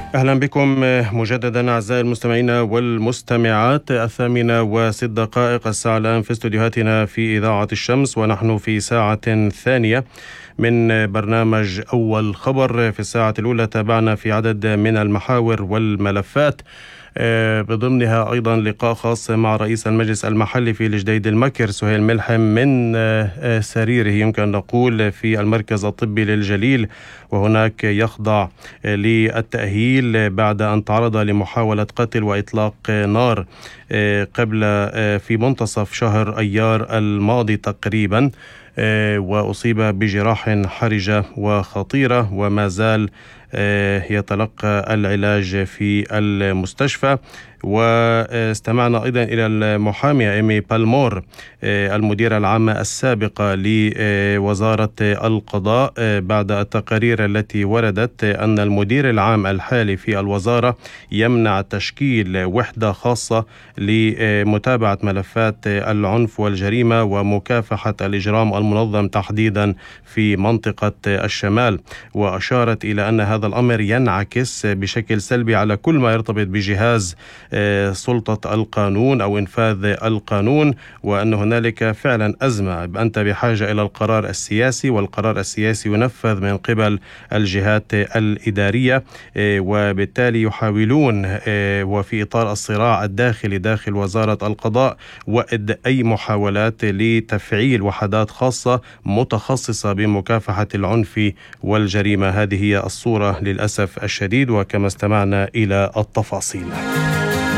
أهلا بكم مجددا أعزائي المستمعين والمستمعات. 8:06 الساعة الآن في استديوهاتنا في إذاعة الشمس، ونحن في ساعة ثانية من برنامج أول خبر. في الساعة الأولى تابعنا في عدد من المحاور والملفات، بضمنها أيضا لقاء خاص مع رئيس المجلس المحلي في الجديد المكر سهيل ملحم من سريره يمكن أن نقول في المركز الطبي للجليل، وهناك يخضع للتأهيل بعد أن تعرض لمحاولة قتل وإطلاق نار قبل في منتصف شهر أيار الماضي تقريبا، وأصيب بجراح حرجة وخطيرة وما زال يتلقى العلاج في المستشفى. واستمعنا أيضا إلى المحامية إيمي بالمور المديرة العامة السابقة لوزارة القضاء بعد التقارير التي وردت أن المدير العام الحالي في الوزارة يمنع تشكيل وحدة خاصة لمتابعة ملفات العنف والجريمة ومكافحة الإجرام المنظم تحديدا في منطقة الشمال. وأشارت إلى أن هذا الأمر ينعكس بشكل سلبي على كل ما يرتبط بجهاز سلطة القانون أو إنفاذ القانون، وأن هنالك فعلا أزمة. أنت بحاجة إلى القرار السياسي، والقرار السياسي ينفذ من قبل الجهات الإدارية، وبالتالي يحاولون وفي إطار الصراع الداخلي داخل وزارة القضاء وإد أي محاولات لتفعيل وحدات خاصة متخصصة بمكافحة العنف والجريمة. هذه هي الصورة للأسف الشديد، وكما استمعنا إلى التفاصيل.